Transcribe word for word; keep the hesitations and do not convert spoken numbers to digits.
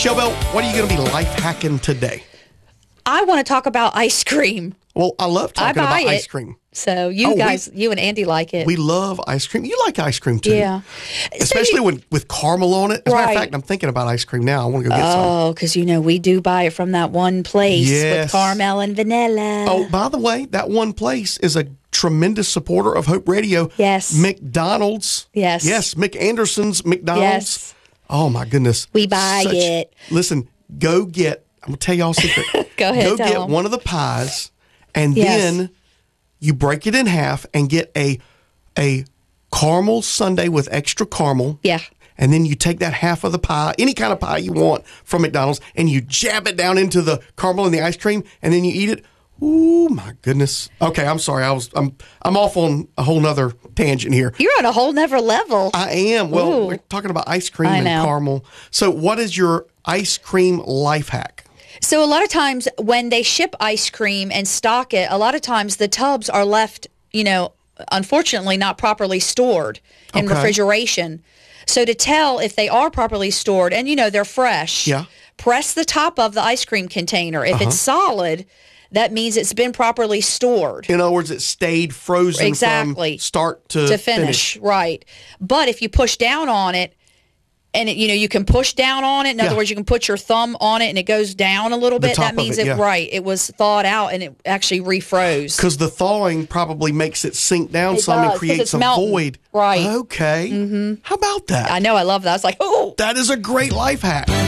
Showbell, what are you going to be life hacking today? I want to talk about ice cream. Well, I love talking I buy about it. ice cream. So you Oh, guys, we- you and Andy like it. We love ice cream. You like ice cream too. Yeah. Especially So you- when with caramel on it. As a matter Right. of fact, I'm thinking about ice cream now. I want to go get some. Oh, because you know we do buy it from that one place Yes. with caramel and vanilla. Oh, by the way, that one place is a tremendous supporter of Hope Radio. Yes. McDonald's. Yes. Yes, Mick Anderson's McDonald's. Yes. Oh, my goodness. We buy Such- it. Listen, go get, I'm going to tell y'all a secret. Go ahead, Go tell get 'em. one of the pies, and Yes. then you break it in half and get a a caramel sundae with extra caramel. Yeah. And then you take that half of the pie, any kind of pie you want from McDonald's, and you jab it down into the caramel and the ice cream, and then you eat it. Ooh, my goodness. Okay, I'm sorry. I was I'm I'm off on a whole nother tangent here. You're on a whole nother level. I am. Well, Ooh. we're talking about ice cream I and know. caramel. So, what is your ice cream life hack? So a lot of times when they ship ice cream and stock it, a lot of times the tubs are left, you know, unfortunately not properly stored in Okay. refrigeration. So to tell if they are properly stored and, you know, they're fresh, Yeah. press the top of the ice cream container. If it's solid, that means it's been properly stored. In other words, it stayed frozen Exactly. from start to, to finish, right. But if you push down on it, and it, you know, you can push down on it. In Yeah. other words, you can put your thumb on it and it goes down a little The bit. top That of means it, it, yeah. right. It was thawed out and it actually refroze. Because the thawing probably makes it sink down It some does, and 'cause creates it's a melting. void. Right. Okay. Mm-hmm. How about that? I know, I love that. I was like, oh. That is a great life hack.